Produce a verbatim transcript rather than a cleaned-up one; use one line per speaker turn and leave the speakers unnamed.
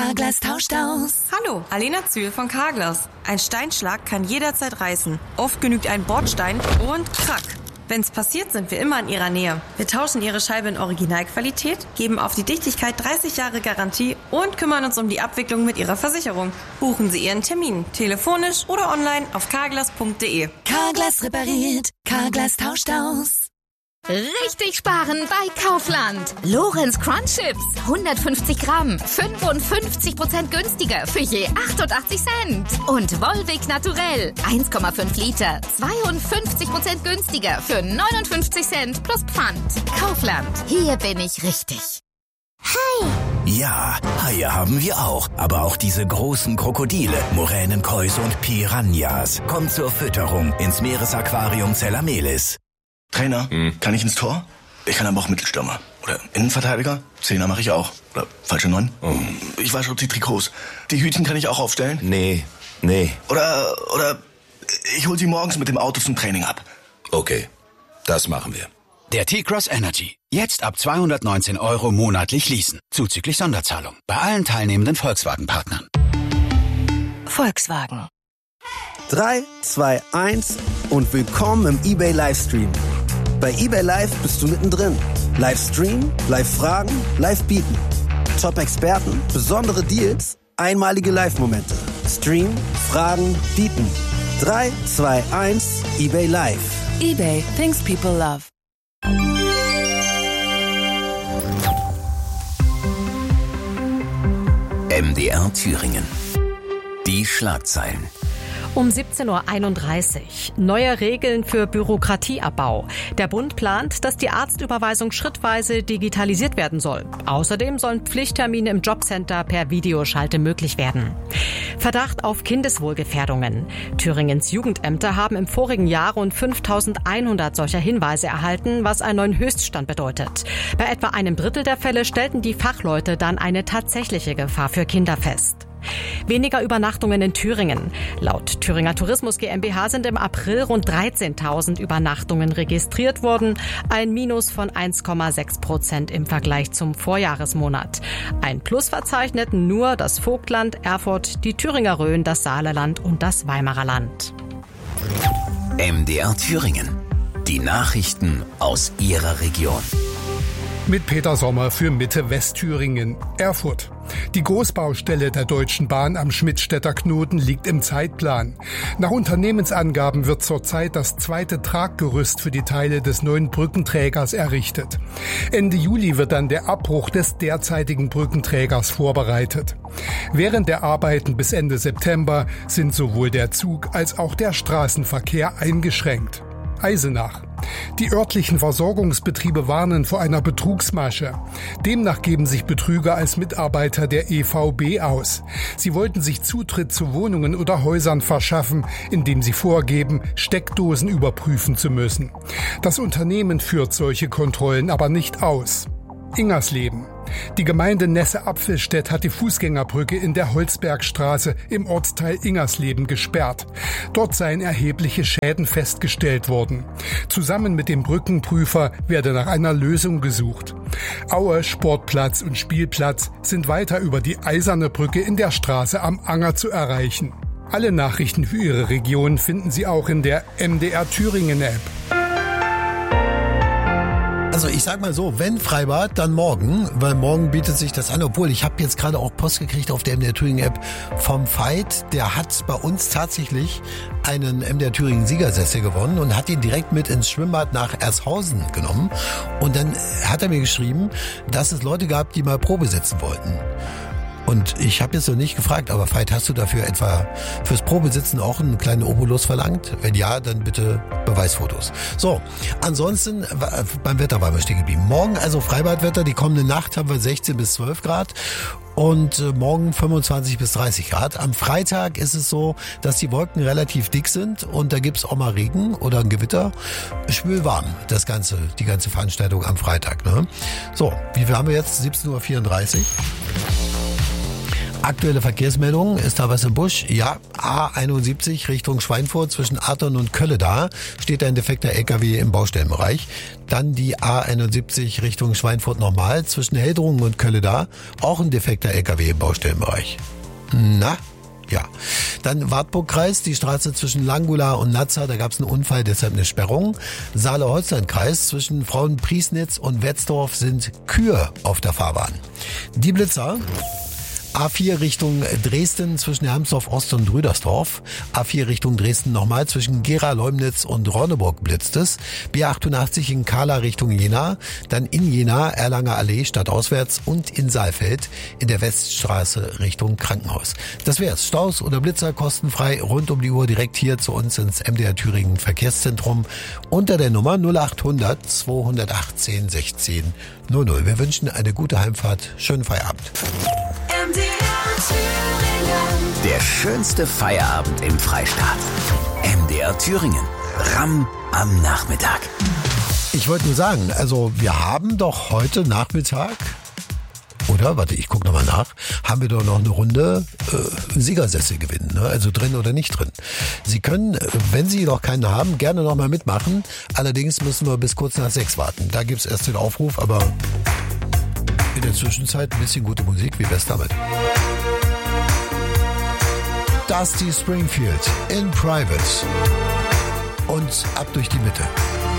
Carglass tauscht aus.
Hallo, Alena Zühl von Carglass. Ein Steinschlag kann jederzeit reißen. Oft genügt ein Bordstein und krack. Wenn's passiert, sind wir immer in Ihrer Nähe. Wir tauschen Ihre Scheibe in Originalqualität, geben auf die Dichtigkeit dreißig Jahre Garantie und kümmern uns um die Abwicklung mit Ihrer Versicherung. Buchen Sie Ihren Termin, telefonisch oder online auf carglass punkt de.
Carglass repariert, Carglass tauscht aus.
Richtig sparen bei Kaufland. Lorenz Crunch Chips. hundertfünfzig Gramm. fünfundfünfzig Prozent günstiger für je achtundachtzig Cent. Und Volvic Naturell. eins Komma fünf Liter. zweiundfünfzig Prozent günstiger für neunundfünfzig Cent plus Pfand. Kaufland. Hier bin ich richtig.
Hai!
Ja, Haie haben wir auch. Aber auch diese großen Krokodile, Moränenkäuse und Piranhas. Kommt zur Fütterung ins Meeresaquarium Zellamelis.
Trainer, hm. kann ich ins Tor? Ich kann aber auch Mittelstürmer. Oder Innenverteidiger? Zehner mache ich auch. Oder falsche Neun? Oh. Ich wasche auch die Trikots. Die Hütchen kann ich auch aufstellen?
Nee, nee.
Oder, oder ich hol sie morgens mit dem Auto zum Training ab.
Okay, das machen wir.
Der T-Cross Energy. Jetzt ab zweihundertneunzehn Euro monatlich leasen. Zuzüglich Sonderzahlung. Bei allen teilnehmenden Volkswagen-Partnern.
Volkswagen.
drei, zwei, eins und willkommen im eBay Livestream. Bei eBay Live bist du mittendrin. Livestream, Live-Fragen, Live-Bieten. Top-Experten, besondere Deals, einmalige Live-Momente. Stream, Fragen, Bieten. drei, zwei, eins, eBay Live.
eBay, things people love.
M D R Thüringen. Die Schlagzeilen.
Um siebzehn Uhr einunddreißig. Neue Regeln für Bürokratieabbau. Der Bund plant, dass die Arztüberweisung schrittweise digitalisiert werden soll. Außerdem sollen Pflichttermine im Jobcenter per Videoschalte möglich werden. Verdacht auf Kindeswohlgefährdungen. Thüringens Jugendämter haben im vorigen Jahr rund fünftausendeinhundert solcher Hinweise erhalten, was einen neuen Höchststand bedeutet. Bei etwa einem Drittel der Fälle stellten die Fachleute dann eine tatsächliche Gefahr für Kinder fest. Weniger Übernachtungen in Thüringen. Laut Thüringer Tourismus GmbH sind im April rund dreizehntausend Übernachtungen registriert worden, ein Minus von eins Komma sechs Prozent im Vergleich zum Vorjahresmonat. Ein Plus verzeichneten nur das Vogtland, Erfurt, die Thüringer Rhön, das Saarland und das Weimarer Land.
M D R Thüringen. Die Nachrichten aus Ihrer Region.
Mit Peter Sommer für Mitte Westthüringen, Erfurt. Die Großbaustelle der Deutschen Bahn am Schmidtstädter Knoten liegt im Zeitplan. Nach Unternehmensangaben wird zurzeit das zweite Traggerüst für die Teile des neuen Brückenträgers errichtet. Ende Juli wird dann der Abbruch des derzeitigen Brückenträgers vorbereitet. Während der Arbeiten bis Ende September sind sowohl der Zug als auch der Straßenverkehr eingeschränkt. Eisenach. Die örtlichen Versorgungsbetriebe warnen vor einer Betrugsmasche. Demnach geben sich Betrüger als Mitarbeiter der E V B aus. Sie wollten sich Zutritt zu Wohnungen oder Häusern verschaffen, indem sie vorgeben, Steckdosen überprüfen zu müssen. Das Unternehmen führt solche Kontrollen aber nicht aus. Ingersleben. Die Gemeinde Nesse-Apfelstedt hat die Fußgängerbrücke in der Holzbergstraße im Ortsteil Ingersleben gesperrt. Dort seien erhebliche Schäden festgestellt worden. Zusammen mit dem Brückenprüfer werde nach einer Lösung gesucht. Aue, Sportplatz und Spielplatz sind weiter über die Eiserne Brücke in der Straße am Anger zu erreichen. Alle Nachrichten für Ihre Region finden Sie auch in der M D R Thüringen App.
Also ich sag mal so, wenn Freibad, dann morgen, weil morgen bietet sich das an, obwohl ich habe jetzt gerade auch Post gekriegt auf der M D R Thüringen App vom Veit, der hat bei uns tatsächlich einen M D R Thüringen Siegersessel gewonnen und hat ihn direkt mit ins Schwimmbad nach Ershausen genommen und dann hat er mir geschrieben, dass es Leute gab, die mal Probe sitzen wollten. Und ich habe jetzt noch nicht gefragt, aber Veit, hast du dafür etwa fürs Probesitzen auch einen kleinen Obolus verlangt? Wenn ja, dann bitte Beweisfotos. So, ansonsten beim Wetter waren wir stehen geblieben. Morgen also Freibadwetter, die kommende Nacht haben wir sechzehn bis zwölf Grad und morgen fünfundzwanzig bis dreißig Grad. Am Freitag ist es so, dass die Wolken relativ dick sind und da gibt's auch mal Regen oder ein Gewitter. Schwülwarm, das ganze, die ganze Veranstaltung am Freitag. Ne? So, wie viel haben wir jetzt? siebzehn Uhr vierunddreißig. Aktuelle Verkehrsmeldung, ist da was im Busch? Ja, A einundsiebzig Richtung Schweinfurt zwischen Adern und Kölle da steht ein defekter L K W im Baustellenbereich. Dann die A einundsiebzig Richtung Schweinfurt nochmal zwischen Heldrungen und Kölle da, auch ein defekter L K W im Baustellenbereich. Na? Ja. Dann Wartburg-Kreis, die Straße zwischen Langula und Nazza, da gab es einen Unfall, deshalb eine Sperrung. Saale-Holstein-Kreis zwischen Frauenpriesnitz und Wetzdorf sind Kühe auf der Fahrbahn. Die Blitzer. A vier Richtung Dresden zwischen Hermsdorf Ost und Rüdersdorf. A vier Richtung Dresden nochmal zwischen Gera, Leumnitz und Ronneburg blitzt es. B achtundachtzig in Kahla Richtung Jena. Dann in Jena, Erlanger Allee stadtauswärts und in Saalfeld in der Weststraße Richtung Krankenhaus. Das wär's. Staus oder Blitzer kostenfrei rund um die Uhr direkt hier zu uns ins M D R Thüringen Verkehrszentrum unter der Nummer null achthundert zweihundertachtzehn sechzehn null null. Wir wünschen eine gute Heimfahrt. Schönen Feierabend.
Der schönste Feierabend im Freistaat. M D R Thüringen. Ramm am Nachmittag.
Ich wollte nur sagen, also wir haben doch heute Nachmittag, oder, warte, ich gucke nochmal nach, haben wir doch noch eine Runde äh, Siegersessel gewinnen, ne? Also drin oder nicht drin. Sie können, wenn Sie noch keinen haben, gerne nochmal mitmachen. Allerdings müssen wir bis kurz nach sechs warten. Da gibt's erst den Aufruf, aber in der Zwischenzeit ein bisschen gute Musik. Wie wär's damit? Dusty Springfield in Private und ab durch die Mitte.